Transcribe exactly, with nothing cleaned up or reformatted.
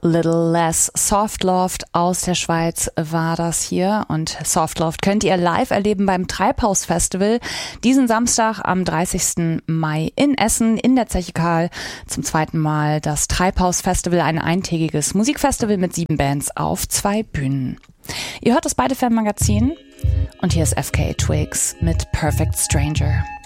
Little Less. Softloft aus der Schweiz war das hier und Softloft könnt ihr live erleben beim Treibhaus-Festival diesen Samstag am dreißigsten Mai in Essen in der Zeche Karl. Zum zweiten Mal das Treibhaus-Festival, ein eintägiges Musikfestival mit sieben Bands auf zwei Bühnen. Ihr hört das Beide Fan Magazin und hier ist F K A Twigs mit Perfect Stranger.